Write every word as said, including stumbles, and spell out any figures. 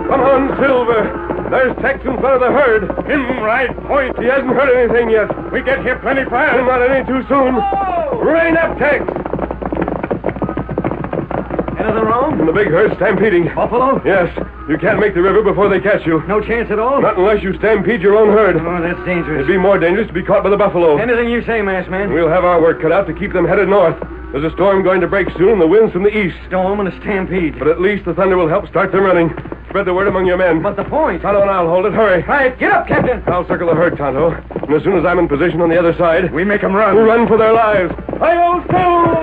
Come on, Silver. There's Tex in front of the herd. Him right point. He hasn't heard anything yet. We get here plenty fast. And not any too soon. Oh! Rein up, Tex. Anything wrong? And the big herd stampeding. Buffalo? Yes. You can't make the river before they catch you. No chance at all? Not unless you stampede your own herd. Oh, that's dangerous. It'd be more dangerous to be caught by the buffalo. Anything you say, masked man. We'll have our work cut out to keep them headed north. There's a storm going to break soon, and the wind's from the east. Storm and a stampede. But at least the thunder will help start them running. Spread the word among your men. But the point. Tonto and I'll hold it. Hurry. Right, get up, Captain. I'll circle the herd, Tonto. And as soon as I'm in position on the other side, We make 'em run. we'll run for their lives. Hi-yo, Silver!